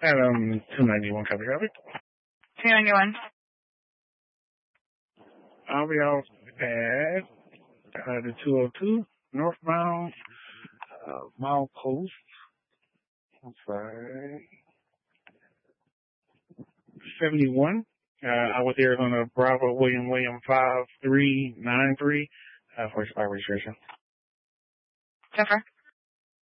Adam 291 copy. 291. I'll be off at the 202 northbound milepost. I'm sorry. 71. I was Arizona Bravo William 5393 for expired registration. Jennifer.